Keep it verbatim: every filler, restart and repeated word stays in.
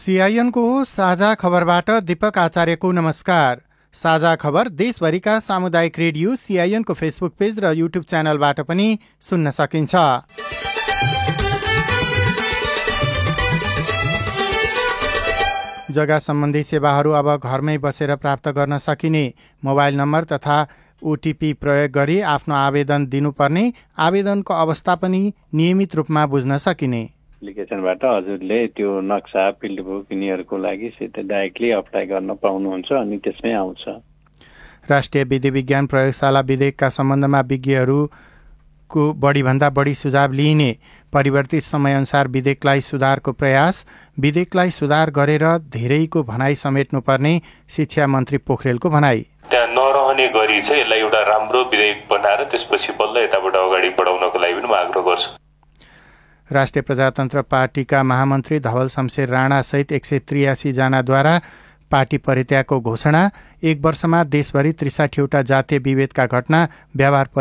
सीआईएनको साझा खबरबाट दीपक आचार्यको नमस्कार। साझा खबर देशभरिका सामुदायिक रेडियो सीआईएनको फेसबुक पेज र युट्युब च्यानलबाट पनि सुन्न सकिन्छ। जग्गा सम्बन्धी सेवाहरू अब घरमै बसेर प्राप्त गर्न सकिने, मोबाइल नम्बर तथा ओटीपी प्रयोग गरी आफ्नो आवेदन दिनुपर्ने, आवेदनको अवस्था पनि नियमित रूपमा बुझ्न सकिने। एप्लिकेसनबाट हजुरले त्यो नक्सा फिल्ड बुक यिनीहरूको लागि डाइरेक्टली अप्लाई गर्न पाउनुहुन्छ अनि त्यसमै आउँछ। राष्ट्रिय विधि विज्ञान प्रयोगशाला विधेयकका सम्बन्धमा विज्ञहरूको बढीभन्दा बढी सुझाव लिइने, परिवर्तित समयअनुसार विधेयकलाई सुधारको प्रयास, विधेयकलाई सुधार गरेर धेरैको भनाइ समेट्नुपर्ने शिक्षा मन्त्री पोखरेलको भनाइ। त्यहाँ नरहने गरी चाहिँ यसलाई एउटा राम्रो विधेयक बनाएर त्यसपछि बल्ल यताबाट अगाडि बढाउनको लागि पनि म आग्रह गर्छु। राष्ट्रिय प्रजातन्त्र पार्टीका महामन्त्री धवल शमशेर राणा सहित एक सय त्रियासी जनाद्वारा पार्टी परित्यागको घोषणा। एक वर्षमा देशभरि त्रिसाठीवटा जातीय विभेदका घटना, व्यवहार